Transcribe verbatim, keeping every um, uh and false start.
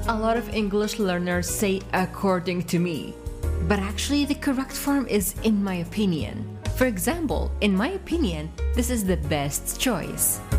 A lot of English learners say according to me, but actually the correct form is in my opinion. For example, in my opinion, this is the best choice.